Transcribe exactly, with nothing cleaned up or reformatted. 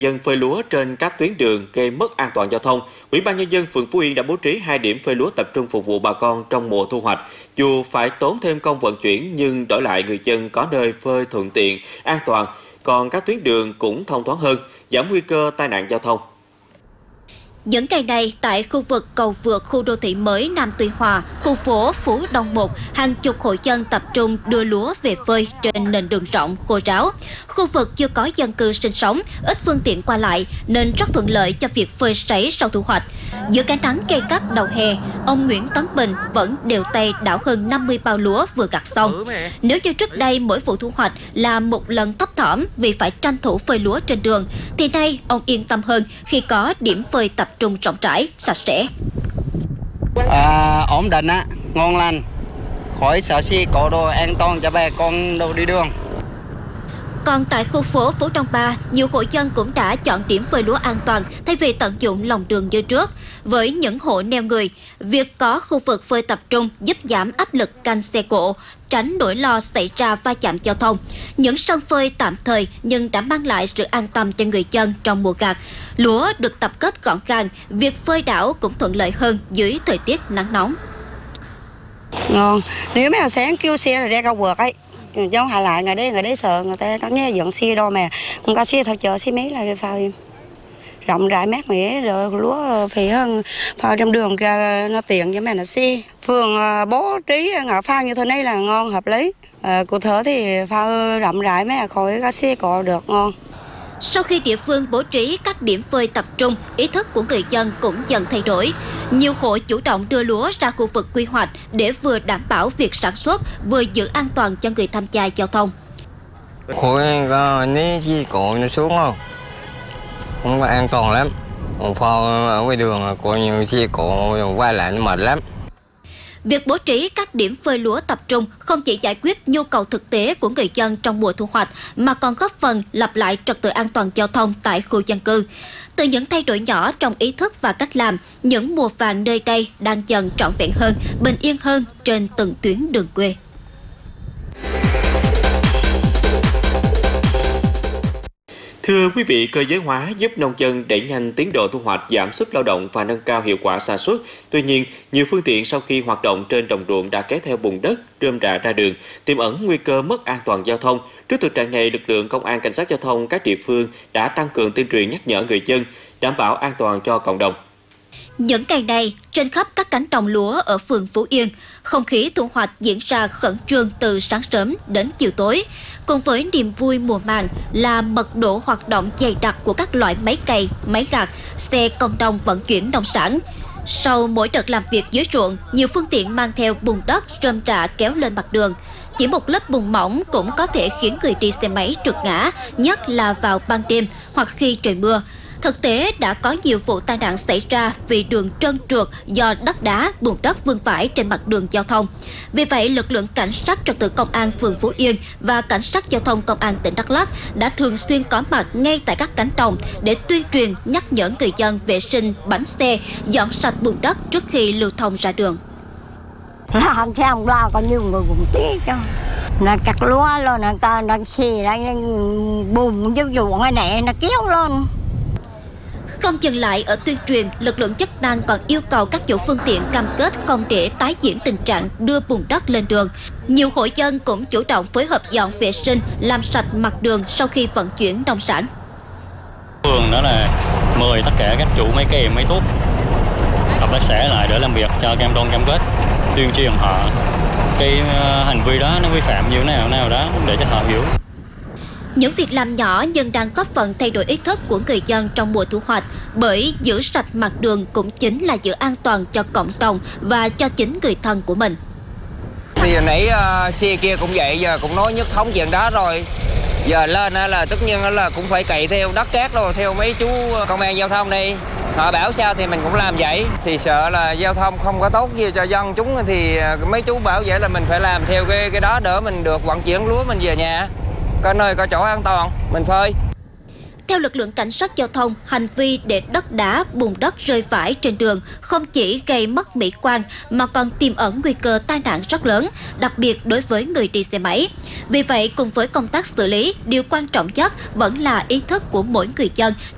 Dân phơi lúa trên các tuyến đường gây mất an toàn giao thông. Ủy ban nhân dân phường Phú Yên đã bố trí hai điểm phơi lúa tập trung phục vụ bà con trong mùa thu hoạch. Dù phải tốn thêm công vận chuyển nhưng đổi lại người dân có nơi phơi thuận tiện, an toàn, còn các tuyến đường cũng thông thoáng hơn, giảm nguy cơ tai nạn giao thông. Những ngày này, tại khu vực cầu vượt khu đô thị mới Nam Tuy Hòa, khu phố Phú Đông một, hàng chục hộ dân tập trung đưa lúa về phơi trên nền đường rộng, khô ráo. Khu vực chưa có dân cư sinh sống, ít phương tiện qua lại nên rất thuận lợi cho việc phơi sấy sau thu hoạch. Giữa cái nắng gay gắt đầu hè, ông Nguyễn Tấn Bình vẫn đều tay đảo hơn năm mươi bao lúa vừa gặt xong. Nếu như trước đây mỗi vụ thu hoạch là một lần thấp thỏm vì phải tranh thủ phơi lúa trên đường, thì nay ông yên tâm hơn khi có điểm phơi tập trung rộng rãi, sạch sẽ. À, ổn định á, ngon lành, khỏi sợ xe cộ đồ, an toàn cho bà con đồ đi đường. Còn tại khu phố Phú Đông ba, nhiều hộ dân cũng đã chọn điểm phơi lúa an toàn thay vì tận dụng lòng đường như trước. Với những hộ neo người, việc có khu vực phơi tập trung giúp giảm áp lực canh xe cộ, tránh nỗi lo xảy ra va chạm giao thông. Những sân phơi tạm thời nhưng đã mang lại sự an tâm cho người dân trong mùa gặt. Lúa được tập kết gọn gàng, việc phơi đảo cũng thuận lợi hơn dưới thời tiết nắng nóng. Ngon, nếu mấy hồi sáng kêu xe rồi ra cầu vượt ấy, giống hạ lại ngày đấy ngày đấy sợ người ta có nghe dẫn xe đâu mà không có xe thật chợ xe mấy là đi phao em rộng rãi mát mẻ rồi lúa phì hơn phao trong đường kìa, nó tiện cho mẹ nó xe phường bố trí ngõ phao như thế này là ngon hợp lý. À, cụ thể thì phao rộng rãi mẹ khỏi có xe cộ được ngon. Sau khi địa phương bố trí các điểm phơi tập trung, ý thức của người dân cũng dần thay đổi. Nhiều hộ chủ động đưa lúa ra khu vực quy hoạch để vừa đảm bảo việc sản xuất, vừa giữ an toàn cho người tham gia giao thông. Khối ní xe cộ nó xuống không? Không có an toàn lắm. Còn phao ở ngoài đường có nhiều xe cộ quay lại nó mệt lắm. Việc bố trí các điểm phơi lúa tập trung không chỉ giải quyết nhu cầu thực tế của người dân trong mùa thu hoạch, mà còn góp phần lập lại trật tự an toàn giao thông tại khu dân cư. Từ những thay đổi nhỏ trong ý thức và cách làm, những mùa vàng nơi đây đang dần trọn vẹn hơn, bình yên hơn trên từng tuyến đường quê. Thưa quý vị, cơ giới hóa giúp nông dân đẩy nhanh tiến độ thu hoạch, giảm sức lao động và nâng cao hiệu quả sản xuất. Tuy nhiên, nhiều phương tiện sau khi hoạt động trên đồng ruộng đã kéo theo bùn đất, rơm rạ ra đường, tiềm ẩn nguy cơ mất an toàn giao thông. Trước thực trạng này, lực lượng công an cảnh sát giao thông các địa phương đã tăng cường tuyên truyền nhắc nhở người dân, đảm bảo an toàn cho cộng đồng. Những ngày này, trên khắp các cánh đồng lúa ở phường Phú Yên, không khí thu hoạch diễn ra khẩn trương từ sáng sớm đến chiều tối. Cùng với niềm vui mùa màng là mật độ hoạt động dày đặc của các loại máy cày, máy gặt, xe công nông vận chuyển nông sản. Sau mỗi đợt làm việc dưới ruộng, nhiều phương tiện mang theo bùn đất, rơm rạ kéo lên mặt đường. Chỉ một lớp bùn mỏng cũng có thể khiến người đi xe máy trượt ngã, nhất là vào ban đêm hoặc khi trời mưa. Thực tế đã có nhiều vụ tai nạn xảy ra vì đường trơn trượt do đất đá, bùn đất vương vãi trên mặt đường giao thông. Vì vậy, lực lượng cảnh sát trật tự công an phường Phú Yên và cảnh sát giao thông công an tỉnh Đắk Lắk đã thường xuyên có mặt ngay tại các cánh đồng để tuyên truyền nhắc nhở người dân vệ sinh bánh xe, dọn sạch bùn đất trước khi lưu thông ra đường. Làm sao không lo, có nhiều người cũng tiếc chứ. Nó cắt lúa luôn, nó ta nó xì ra bùn chứ ruộng này nè, nó kéo lên. Không dừng lại ở tuyên truyền, lực lượng chức năng còn yêu cầu các chủ phương tiện cam kết không để tái diễn tình trạng đưa bùn đất lên đường. Nhiều hộ dân cũng chủ động phối hợp dọn vệ sinh, làm sạch mặt đường sau khi vận chuyển nông sản. Phường đó là mời tất cả các chủ máy kèm, máy thuốc, hợp tác xã lại để làm việc cho cam đoan cam kết, tuyên truyền họ cái hành vi đó nó vi phạm như thế nào nào đó để cho họ hiểu. Những việc làm nhỏ nhưng đang góp phần thay đổi ý thức của người dân trong mùa thu hoạch, bởi giữ sạch mặt đường cũng chính là giữ an toàn cho cộng đồng và cho chính người thân của mình. Thì nãy uh, xe kia cũng vậy, giờ cũng nói nhất thống chuyện đó rồi. Giờ lên là tất nhiên là cũng phải cày theo đất cát rồi, theo mấy chú công an giao thông đi. Họ bảo sao thì mình cũng làm vậy. Thì sợ là giao thông không có tốt gì cho dân chúng thì mấy chú bảo vậy là mình phải làm theo cái, cái đó đỡ mình được vận chuyển lúa mình về nhà. Có nơi có chỗ an toàn, mình phơi. Theo lực lượng cảnh sát giao thông, hành vi để đất đá, bùn đất rơi vãi trên đường không chỉ gây mất mỹ quan mà còn tiềm ẩn nguy cơ tai nạn rất lớn, đặc biệt đối với người đi xe máy. Vì vậy, cùng với công tác xử lý, điều quan trọng nhất vẫn là ý thức của mỗi người dân